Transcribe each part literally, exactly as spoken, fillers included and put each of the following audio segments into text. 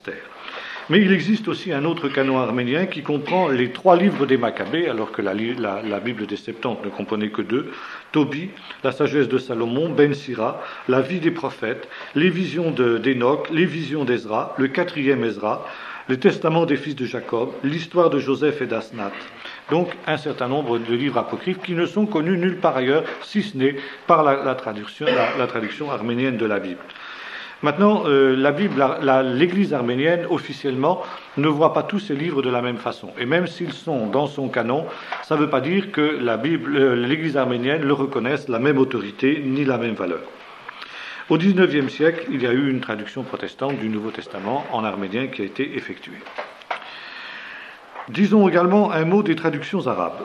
Esther. Mais il existe aussi un autre canon arménien qui comprend les trois livres des Maccabées, alors que la, la, la Bible des Septante ne comprenait que deux: Tobie, la sagesse de Salomon, Ben Sira, la vie des prophètes, les visions de, d'Énoch, les visions d'Ezra, le quatrième Ezra, le testament des fils de Jacob, l'histoire de Joseph et d'Asnath. Donc un certain nombre de livres apocryphes qui ne sont connus nulle part ailleurs, si ce n'est par la, la, traduction, la, la traduction arménienne de la Bible. Maintenant, euh, la Bible, la, la, l'Église arménienne, officiellement, ne voit pas tous ces livres de la même façon. Et même s'ils sont dans son canon, ça ne veut pas dire que la Bible, euh, l'Église arménienne le reconnaisse la même autorité ni la même valeur. Au dix-neuvième siècle, il y a eu une traduction protestante du Nouveau Testament en arménien qui a été effectuée. Disons également un mot des traductions arabes.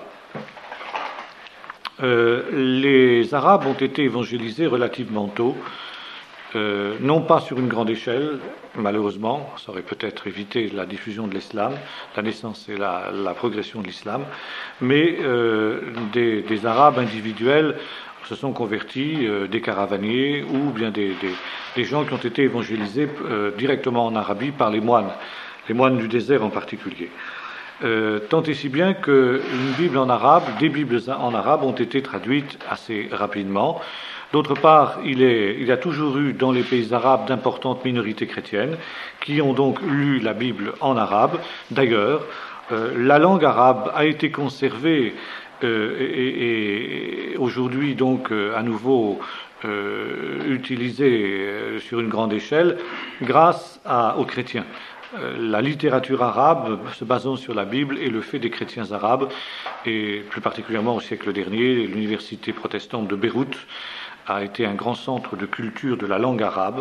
Euh, les Arabes ont été évangélisés relativement tôt. Euh, non pas sur une grande échelle, malheureusement, ça aurait peut-être évité la diffusion de l'islam, la naissance et la, la progression de l'islam, mais euh, des, des Arabes individuels se sont convertis, euh, des caravaniers ou bien des, des, des gens qui ont été évangélisés euh, directement en Arabie par les moines, les moines du désert en particulier. Euh, tant et si bien qu'une Bible en arabe, des Bibles en arabe ont été traduites assez rapidement. D'autre part, il, est, il y a toujours eu dans les pays arabes d'importantes minorités chrétiennes qui ont donc lu la Bible en arabe. D'ailleurs, euh, la langue arabe a été conservée euh, et, et aujourd'hui donc euh, à nouveau euh, utilisée euh, sur une grande échelle grâce à, aux chrétiens. Euh, la littérature arabe, se basant sur la Bible, est le fait des chrétiens arabes, et plus particulièrement au siècle dernier, l'université protestante de Beyrouth a été un grand centre de culture de la langue arabe.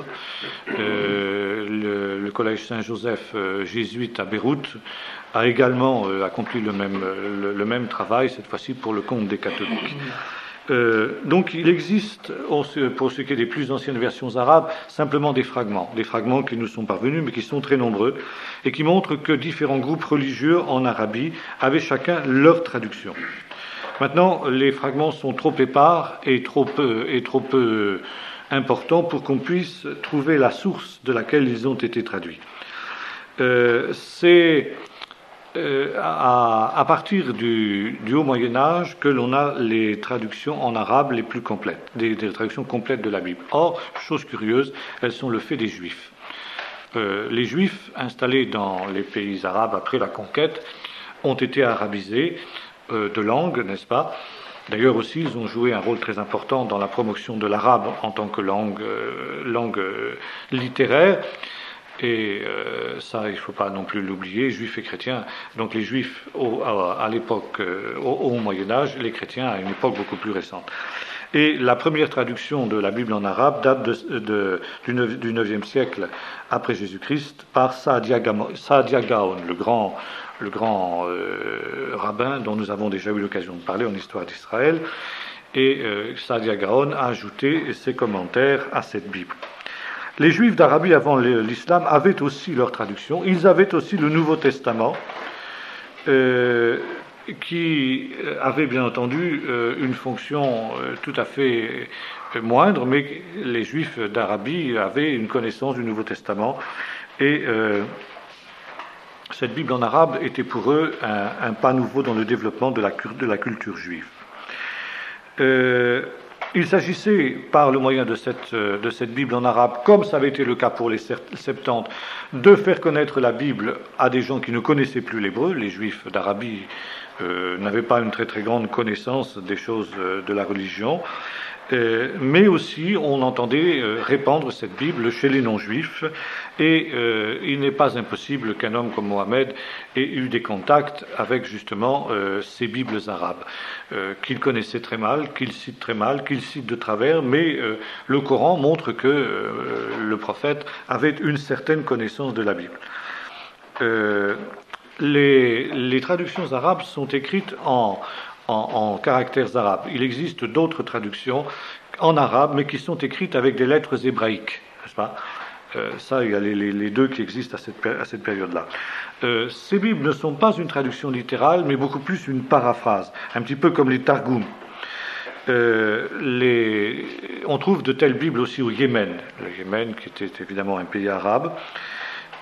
Euh, le, le collège Saint-Joseph euh, jésuite à Beyrouth a également euh, accompli le même, le, le même travail, cette fois-ci pour le compte des catholiques. Euh, donc il existe, pour ce qui est des plus anciennes versions arabes, simplement des fragments, des fragments qui nous sont parvenus, mais qui sont très nombreux, et qui montrent que différents groupes religieux en Arabie avaient chacun leur traduction. Maintenant, les fragments sont trop épars et trop peu, et trop peu importants pour qu'on puisse trouver la source de laquelle ils ont été traduits. Euh, c'est euh, à, à partir du, du Haut Moyen-Âge que l'on a les traductions en arabe les plus complètes, des, des traductions complètes de la Bible. Or, chose curieuse, elles sont le fait des Juifs. Euh, les Juifs installés dans les pays arabes après la conquête ont été arabisés de langue, n'est-ce pas? D'ailleurs aussi, ils ont joué un rôle très important dans la promotion de l'arabe en tant que langue, euh, langue euh, littéraire. Et euh, ça, il ne faut pas non plus l'oublier, juifs et chrétiens. Donc les juifs au, à, à l'époque, euh, au, au Moyen-Âge, les chrétiens à une époque beaucoup plus récente. Et la première traduction de la Bible en arabe date de, de, du neuvième siècle après Jésus-Christ par Saadia Gaon, le grand, le grand euh, rabbin dont nous avons déjà eu l'occasion de parler en histoire d'Israël. Et euh, Saadia Gaon a ajouté ses commentaires à cette Bible. Les Juifs d'Arabie avant l'islam avaient aussi leur traduction. Ils avaient aussi le Nouveau Testament, euh, qui avait bien entendu euh, une fonction euh, tout à fait moindre, mais les Juifs d'Arabie avaient une connaissance du Nouveau Testament, et euh, cette Bible en arabe était pour eux un, un pas nouveau dans le développement de la, de la culture juive. Euh, il s'agissait, par le moyen de cette, de cette Bible en arabe, comme ça avait été le cas pour les Septante, de faire connaître la Bible à des gens qui ne connaissaient plus l'hébreu. Les Juifs d'Arabie euh, n'avaient pas une très très grande connaissance des choses euh, de la religion, euh, mais aussi on entendait euh, répandre cette Bible chez les non-juifs, et euh, il n'est pas impossible qu'un homme comme Mohammed ait eu des contacts avec justement euh, ces Bibles arabes, euh, qu'il connaissait très mal, qu'il cite très mal, qu'il cite de travers, mais euh, le Coran montre que euh, le prophète avait une certaine connaissance de la Bible. Euh, les, les traductions arabes sont écrites en, en, en caractères arabes. Il existe d'autres traductions en arabe, mais qui sont écrites avec des lettres hébraïques, n'est-ce pas? Euh, ça, il y a les, les, les deux qui existent à cette, à cette période-là. Euh, ces Bibles ne sont pas une traduction littérale, mais beaucoup plus une paraphrase, un petit peu comme les Targums. Euh, les... On trouve de telles Bibles aussi au Yémen, le Yémen qui était évidemment un pays arabe,